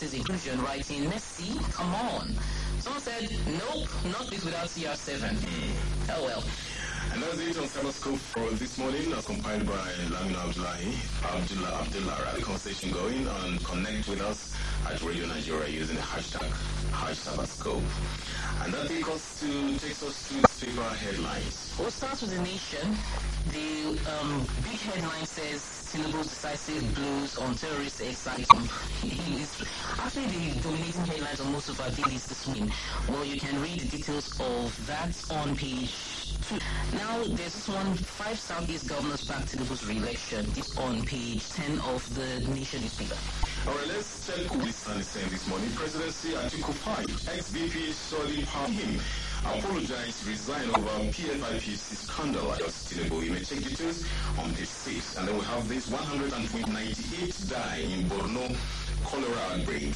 Justice Inclusion, writing, Messi, come on. Someone said, nope, not this without CR7. Oh well. And that's it on Cyberscope for this morning, compiled by Lamina Abdullah. The conversation going, and connect with us at Radio Nigeria using the hashtag Cyberscope. And that takes us to newspaper headlines. We'll start with The Nation. The big headline says, Tinubu's decisive blows on terrorist exciting. It's actually the dominating headlines on most of our dailies this morning. Well, you can read the details of that on page 2. Now, there's this one, 5 Southeast governors back Tinubu's re-election. It's on page 10 of the Nation newspaper. All right, let's check what this is saying this morning. Presidency Atiku 5, ex-VP Shirley him. Apologize, resign over PFIPC scandal. Tinubu, you may check details on page 6. And then we have this 198 die in Borno cholera outbreak,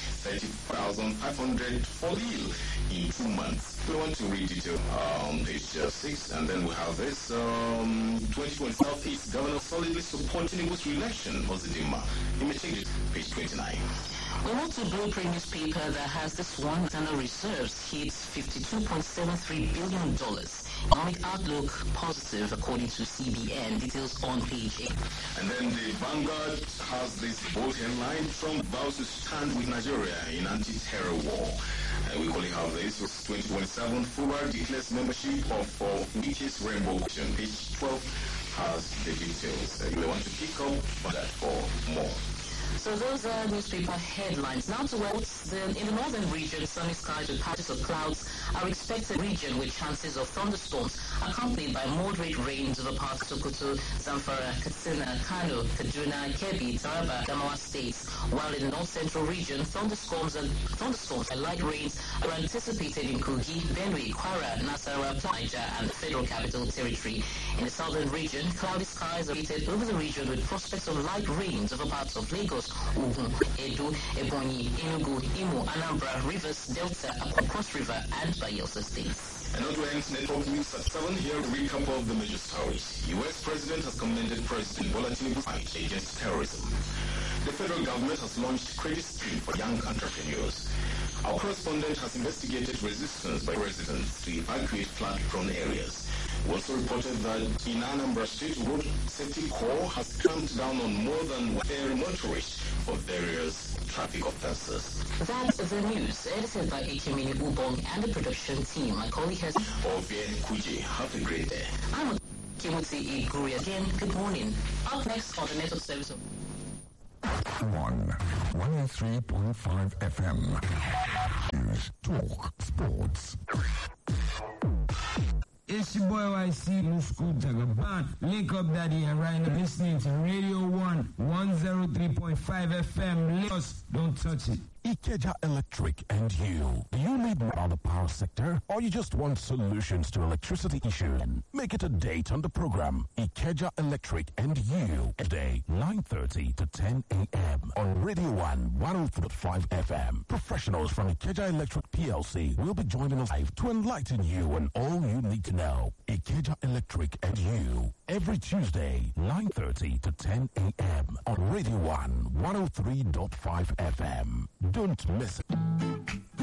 30,500 fall ill in 2 months. We want to read detail on page 6, and then we have this 2020 Southeast Governor solidly supporting Tinubu's re-election. Ozidima. You may check it, page 29. We want to Blueprint newspaper that has this one. Internal reserves hits $52.73 billion. Economic outlook positive according to CBN. Details on page 8. And then the Vanguard has this bold headline: Trump vows to stand with Nigeria in anti-terror war. We currently have this 2027 Fubar declares membership of Wiki's Rainbow Coalition. Page 12 has the details. You may want to pick up on that for more. So those are newspaper headlines. Now to what's in the northern region, sunny skies with patches of clouds are expected. Region with chances of thunderstorms accompanied by moderate rains over parts of Sokoto, Zamfara, Katsina, Kano, Kaduna, Kebbi, Taraba, Adamawa states. While in the north central region, thunderstorms and light rains are anticipated in Kogi, Benue, Kwara, Nasarawa, Niger, and the Federal Capital Territory. In the southern region, cloudy skies are rated over the region with prospects of light rains over parts of Lagos, Ogun, Edo, Ebonyi, Enugu, Imo, Anambra, Rivers, Delta, Cross River, and Bayelsa states. And on to end network news at 7. Here, a recap of the major stories. U.S. President has commended President Bola Tinubu's fight against terrorism. The federal government has launched credit scheme for young entrepreneurs. Our correspondent has investigated resistance by residents to evacuate flood-prone areas. We also reported that in Anambra State, Road Safety Corps has clamped down on more than 1 motorists for various traffic offences. That's the news, edited by Ikemini Ubong and the production team. My colleague has... Ovie Kuji. Have a great day. I'm Kimuti Iguri again. Good morning. Up next on the network service of... 103.5 FM. News, talk, sports. It's your boy YC Musku Jagaban. Link up daddy and right now listening to Radio 1 103.5 FM. Lagos, don't touch it. Ikeja Electric and you. Do you need more on the power sector, or you just want solutions to electricity issues? Make it a date on the program. Ikeja Electric and you. Today, 9:30 to 10 a.m. on Radio 1 103.5 FM. Professionals from Ikeja Electric PLC will be joining us live to enlighten you on all you need to know. Ikeja Electric and you. Every Tuesday, 9:30 to 10 a.m. on Radio 1 103.5 FM. Don't miss it.